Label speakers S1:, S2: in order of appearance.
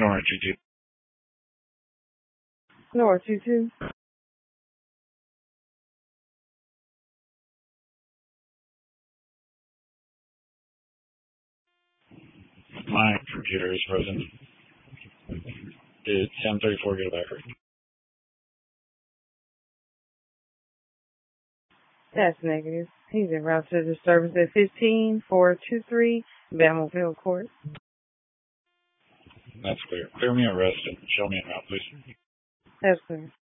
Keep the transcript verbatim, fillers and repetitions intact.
S1: Nora two two.
S2: Nora two two.
S1: My computer is frozen. Did seven thirty-four get a backward?
S2: That's negative. He's en route to the service at fifteen four two three Battlefield Court.
S1: That's clear. Clear me a rest and show me a route, please.
S2: That's clear.